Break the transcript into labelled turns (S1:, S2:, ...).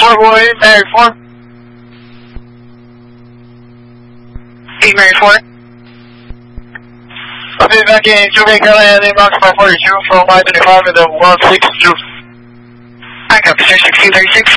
S1: boy, Mary 4. 8 Mary 4. Okay, back in Jamaica Land, inbox 542 from I-35 in the 16 Juice. I got 6236.